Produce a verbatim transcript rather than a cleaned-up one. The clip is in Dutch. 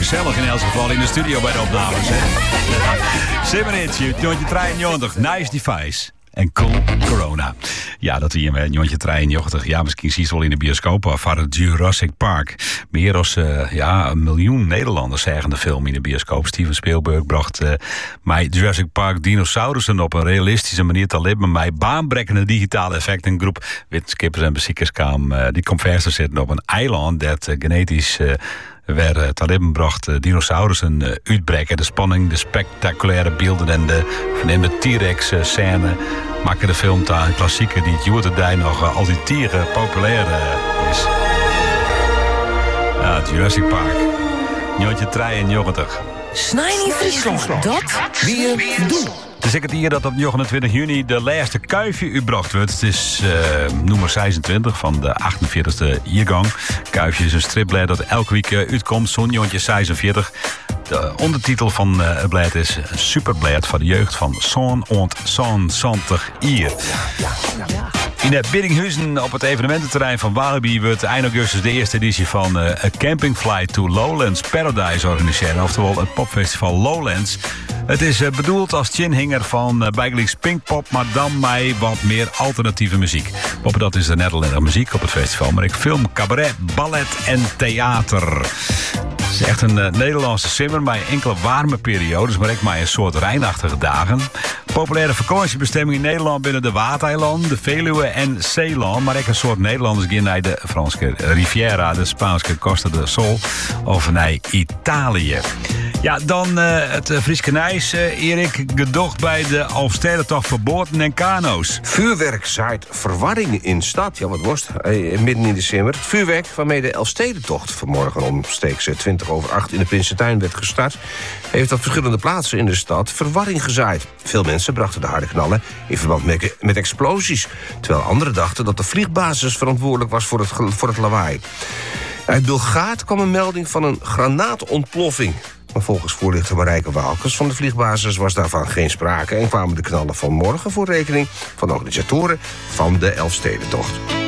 gezellig in elk geval in de studio bij de opnames. Simmeritsje, Jontje drieënnegentig, Nice Device. En Cool Corona. Ja, dat hier met Jontje drieënnegentig. Ja, misschien zie je het wel in de bioscoop af. Van het Jurassic Park. Meer dan uh, ja, een miljoen Nederlanders zagen de film in de bioscoop. Steven Spielberg bracht uh, mij Jurassic Park dinosaurussen op een realistische manier te leven. Met baanbrekkende digitale effecten. Een groep wetenschappers en beziekers kwam uh, die conversen zitten op een eiland dat uh, genetisch... Uh, Waar uh, Talibben bracht uh, dinosaurussen uh, uitbreken. De spanning, de spectaculaire beelden en de verneemde T-Rex-scène maken de film ta een klassieker die het Joerterdij nog uh, altijd tieren populair uh, is. Ja, Jurassic Park. Jontje drieënnegentig. Snijden in Friesland. Dat weer doen. Het is zeker hier dat op negenentwintig juni de laatste kuifje uitgebracht wordt. Het is uh, nummer zesentwintig van de achtenveertigste jaargang. Kuifje is een stripblad dat elke week uh, uitkomt, zo'n Jontje zesenveertig. De ondertitel van uh, het blad is een superblad van de jeugd van zo'n ont zo'n zantig jaar. In het Biddinghuizen op het evenemententerrein van Walibi wordt eind augustus de eerste editie van uh, A Camping Flight to Lowlands Paradise organiseren. Oftewel het popfestival Lowlands. Het is uh, bedoeld als chinhinger van uh, bijgelijks Pinkpop, maar dan met wat meer alternatieve muziek. Op dat is er net alleen muziek op het festival, maar ik film, cabaret, ballet en theater. Het is echt een uh, Nederlandse simmer met enkele warme periodes, maar ook maar een soort regenachtige dagen. Populaire vakantiebestemming in Nederland binnen de Waddeneilanden, de Veluwe en Zeeland. Maar ook een soort Nederlanders gaan naar de Franse Riviera, de Spaanse Costa del Sol of naar Italië. Ja, dan uh, het uh, Frieske Nijs, uh, Erik, gedocht bij de Alfstedentocht voor boten en kano's. Vuurwerk zaait verwarring in stad. Ja, wat worst. Hey, midden in december. Het vuurwerk waarmee de Elfstedentocht vanmorgen omstreeks twintig over acht in de Prinsentuin werd gestart, heeft op verschillende plaatsen in de stad verwarring gezaaid. Veel mensen brachten de harde knallen in verband met, met explosies, terwijl anderen dachten dat de vliegbasis verantwoordelijk was voor het, voor het lawaai. Uit Bulgaard kwam een melding van een granaatontploffing. Maar volgens voorlichter Marijke Waalkes van de vliegbasis was daarvan geen sprake en kwamen de knallen vanmorgen voor rekening van de organisatoren van de Elfstedentocht.